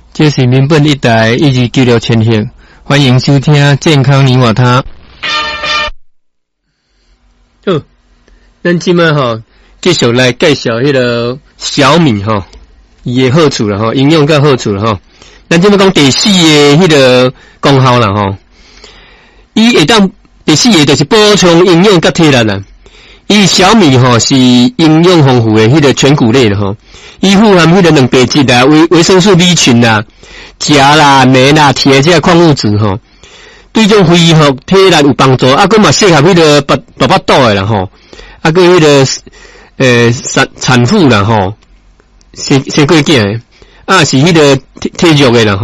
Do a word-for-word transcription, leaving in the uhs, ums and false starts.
这是民本一台一级九六千赫，欢迎收听健康你我他。好，咱今麦吼继续来介绍迄个小米吼，伊的好处啦吼，营养甲好处啦吼。咱今麦讲第四个迄个功效啦吼，伊会当第四个就是补充营养甲体力啦。伊小米吼是营养丰富的迄个全谷类的吼，伊富含迄个蛋白质啦、维维生素 B 群啦、钾啦、镁啦、铁这些矿物质吼，对种恢复体力有帮助。啊，佮嘛适合迄个大大巴肚的啦吼，啊，佮迄个呃产产妇啦吼，生生过囝的，啊是迄个体体弱的啦吼。